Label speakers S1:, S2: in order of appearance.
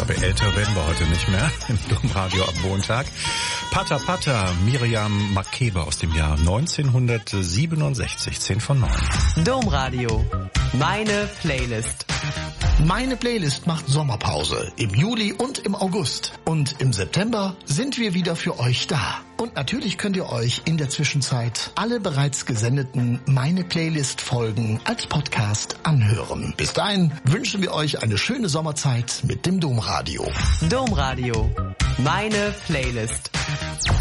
S1: glaube, älter werden wir heute nicht mehr im Domradio ab Montag. Pata Pata, Miriam Makeba aus dem Jahr 1967, 10 von 9.
S2: Domradio, meine Playlist.
S3: Meine Playlist macht Sommerpause im Juli und im August. Und im September sind wir wieder für euch da. Und natürlich könnt ihr euch in der Zwischenzeit alle bereits gesendeten Meine Playlist-Folgen als Podcast anhören. Bis dahin wünschen wir euch eine schöne Sommerzeit mit dem Domradio.
S2: Domradio, meine Playlist.